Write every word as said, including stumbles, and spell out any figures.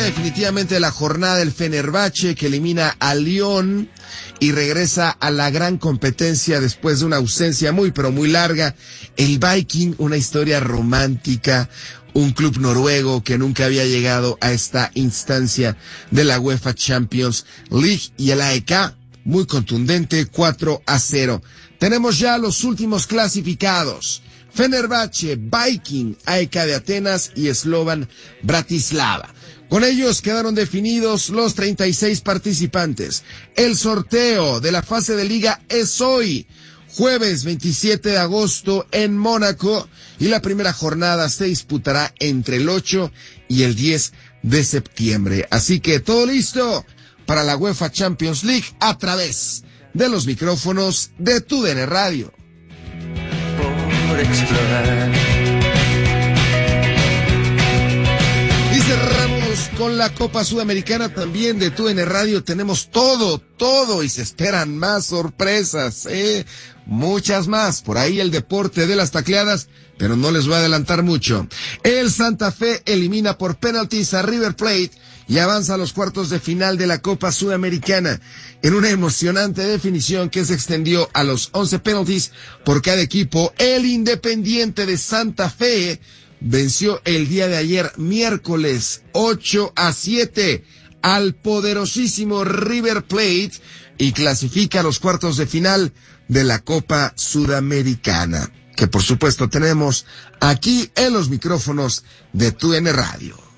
definitivamente de la jornada el Fenerbahce, que elimina a Lyon y regresa a la gran competencia después de una ausencia muy pero muy larga. El Viking, una historia romántica, un club noruego que nunca había llegado a esta instancia de la UEFA Champions League, y el A E K muy contundente, cuatro a cero. Tenemos ya los últimos clasificados: Fenerbahce, Viking, A E K de Atenas y Slovan Bratislava. Con ellos quedaron definidos los treinta y seis participantes. El sorteo de la fase de liga es hoy, jueves veintisiete de agosto en Mónaco, y la primera jornada se disputará entre el ocho y el diez de septiembre. Así que todo listo para la UEFA Champions League a través de los micrófonos de Tu D N Radio. Por explorar. Y cerramos con la Copa Sudamericana también de Tu D N Radio. Tenemos todo, todo, y se esperan más sorpresas, ¿eh? Muchas más. Por ahí el deporte de las tacleadas, pero no les voy a adelantar mucho. El Santa Fe elimina por penaltis a River Plate y avanza a los cuartos de final de la Copa Sudamericana en una emocionante definición que se extendió a los once penaltis por cada equipo. El Independiente de Santa Fe venció el día de ayer, miércoles, ocho a siete al poderosísimo River Plate y clasifica a los cuartos de final de la Copa Sudamericana, que por supuesto tenemos aquí en los micrófonos de Tu D N Radio.